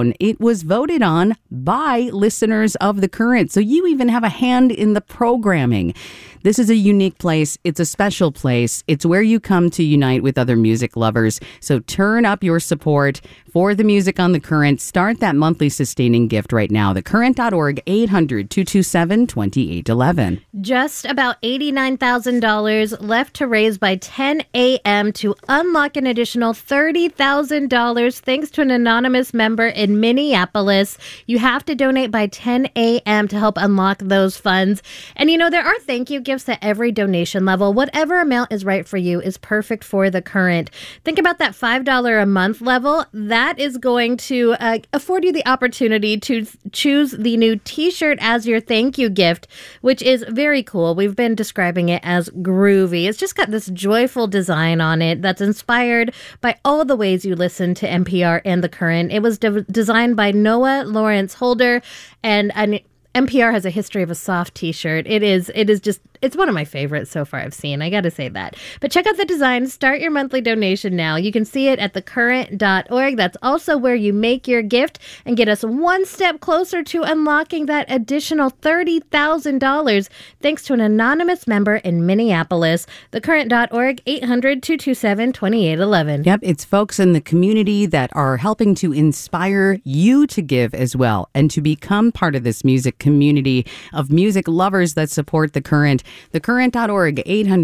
Countdown. It was voted on by listeners of The Current, so you even have a hand in the programming. This is a unique place. It's a special place. It's where you come to unite with other music lovers. So turn up your support for the music on The Current. Start that monthly sustaining gift right now. TheCurrent.org, 800-227-2811. Just about $89,000 left to raise by 10 a.m. to unlock an additional $30,000 thanks to an anonymous member in Minneapolis. You have to donate by 10 a.m. to help unlock those funds. And you know, there are thank you gifts at every donation level. Whatever amount is right for you is perfect for The Current. Think about that $5 a month level. That is going to afford you the opportunity to choose the new t-shirt as your thank you gift, which is very cool. We've been describing it as groovy. It's just got this joyful design on it that's inspired by all the ways you listen to NPR and The Current. It was designed by Noah Lawrence Holder, and NPR has a history of a soft t-shirt. It's one of my favorites so far I've seen. I got to say that. But check out the design. Start your monthly donation now. You can see it at thecurrent.org. That's also where you make your gift and get us one step closer to unlocking that additional $30,000 thanks to an anonymous member in Minneapolis. Thecurrent.org, 800-227-2811. Yep, it's folks in the community that are helping to inspire you to give as well and to become part of this music community of music lovers that support The Current. TheCurrent.org,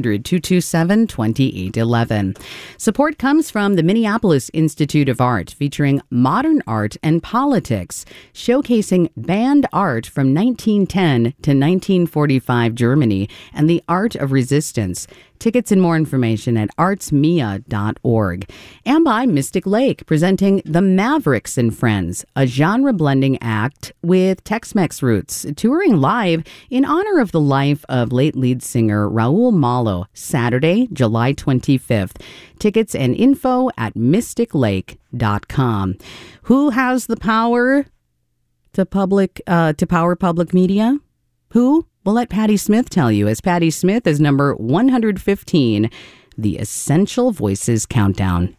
800-227-2811. Support comes from the Minneapolis Institute of Art, featuring modern art and politics, showcasing banned art from 1910 to 1945 Germany and the art of resistance. Tickets and more information at artsmia.org. And by Mystic Lake, presenting The Mavericks and Friends, a genre-blending act with Tex-Mex roots, touring live in honor of the life of late lead singer Raul Malo, Saturday, July 25th. Tickets and info at mysticlake.com. Who has the power to power public media? Who? We'll let Patti Smith tell you, as Patti Smith is number 115, the Essential Voices Countdown.